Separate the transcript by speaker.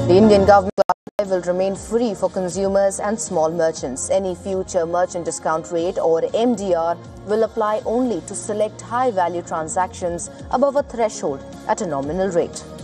Speaker 1: The Indian government will remain free for consumers and small merchants. Any future merchant discount rate or MDR will apply only to select high-value transactions above a threshold at a nominal rate.